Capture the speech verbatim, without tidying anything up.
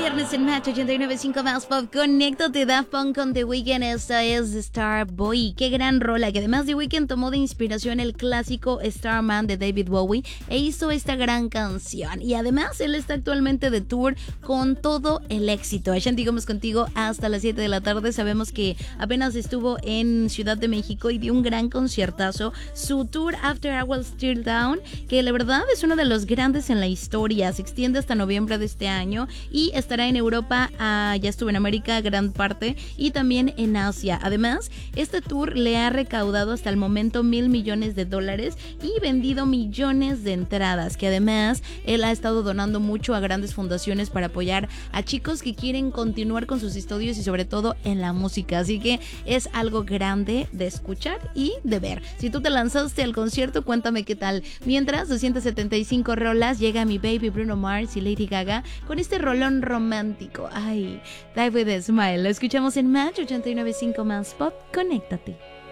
viernes en Match ochenta y nueve punto cinco más Pop. Conéctate, Daft Punk con The Weeknd. Esta es Starboy. Qué gran rola, que además The Weeknd tomó de inspiración el clásico Starman de David Bowie e hizo esta gran canción. Y además él está actualmente de tour con todo el éxito. Ashanti Gómez contigo hasta las siete de la tarde. Sabemos que apenas estuvo en Ciudad de México y dio un gran conciertazo. Su tour After Hours Still Down, que la verdad es uno de los grandes en la historia. Se extiende hasta noviembre de este año y estará en Europa, uh, ya estuvo en América gran parte y también en Asia. Además, este tour le ha recaudado hasta el momento mil millones de dólares y vendido millones de entradas, que además él ha estado donando mucho a grandes fundaciones para apoyar a chicos que quieren continuar con sus estudios y sobre todo en la música. Así que es algo grande de escuchar y de ver. Si tú te lanzaste al concierto, cuéntame qué tal. Mientras, doscientas setenta y cinco rolas, llega mi baby Bruno Mars y Lady Gaga con este rolón romántico. Ay, Die With A Smile. Lo escuchamos en Match ochenta y nueve punto cinco más Pop. Conéctate.